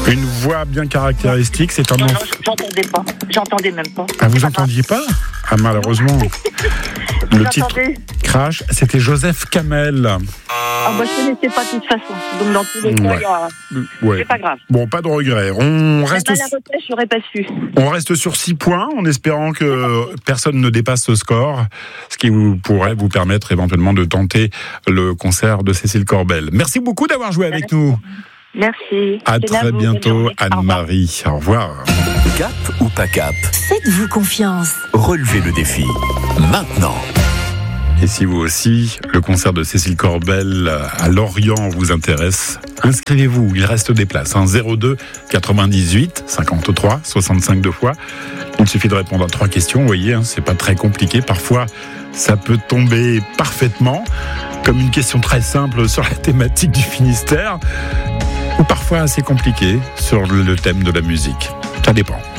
Une voix bien caractéristique, c'est un Non, enfant. j'entendais pas. J'entendais même pas. Ah, vous entendiez pas ? Ah, malheureusement. Le titre J'entendais. Crash, c'était Joseph Kamel. Ah, bah, je connaissais pas de toute façon. Donc, dans tous les cas, Ouais. Ouais. c'est pas grave. Bon, pas de regret. On reste, Même à la retraite, j'aurais pas su. on reste sur 6 points en espérant que personne ne dépasse ce score, ce qui pourrait vous permettre éventuellement de tenter le concert de Cécile Corbel. Merci beaucoup d'avoir joué avec nous. Merci. À C'est très vous, bientôt, bonne journée. Au revoir. Anne-Marie. Au revoir. Cap ou pas cap? Faites-vous confiance. Relevez le défi. Maintenant. Et si vous aussi, le concert de Cécile Corbel à Lorient vous intéresse, inscrivez-vous, il reste des places. 02 98 53 65 deux fois. Il suffit de répondre à 3 questions, vous voyez, c'est pas très compliqué. Parfois, ça peut tomber parfaitement, comme une question très simple sur la thématique du Finistère, ou parfois assez compliqué sur le thème de la musique. Ça dépend.